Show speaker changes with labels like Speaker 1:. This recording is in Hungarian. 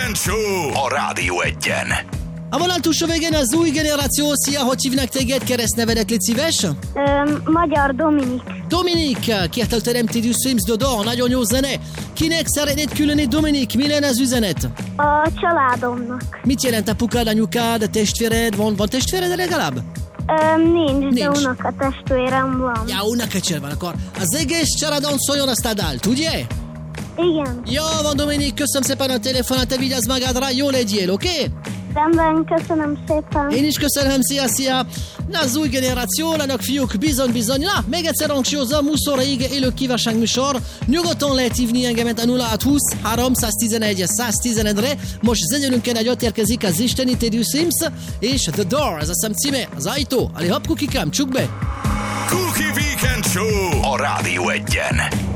Speaker 1: Weekend Show a Rádió Egyen.
Speaker 2: A vonal túlsó végén az új generáció. Szia, hogy hívnak téged? Keresztnevedet, légy szíves?
Speaker 3: Magyar Dominik.
Speaker 2: Dominik, kértel teremtid Sims Dodo, nagyon jó zene. Kinek szeretnéd küldeni, Dominik? Mi lenne az üzenet?
Speaker 3: A családomnak.
Speaker 2: Mit jelent apukád, anyukád, testvéred? Van testvéred legalább?
Speaker 3: Nincs, de unokatestvérem van.
Speaker 2: Ja, unokatestvérem van, akkor az egész családon szóljon azt a dalt, ugye?
Speaker 3: Igen.
Speaker 2: Jó van, Dominik, köszönöm szépen a telefonát, te vigyázz magadra, jó legyél, oké?
Speaker 3: Rendben, köszönöm szépen.
Speaker 2: Én is köszönöm, szia! Na, az új generációnak, fiúk, bizony. Na, még egyszer hangsúlyozom, 20 óraig élő kívánság műsor. Nyugodtan lehet hívni engemet a 0620 311 111-re. Most zenélünkkel együtt érkezik az istenítő Sims, és The Door, ez a szám címe, az ajtó. Ali hopp, kukikám, csuk be!
Speaker 1: Cookie Weekend Show a Rádió Egyen.